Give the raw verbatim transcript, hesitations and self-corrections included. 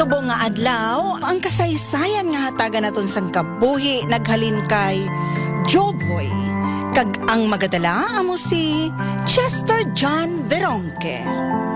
Subong nga adlaw, ang kasaysayan nga hatagan naton sang kabuhi naghalin kay Joboy. Kag ang magadala amo si Chester John Veronque.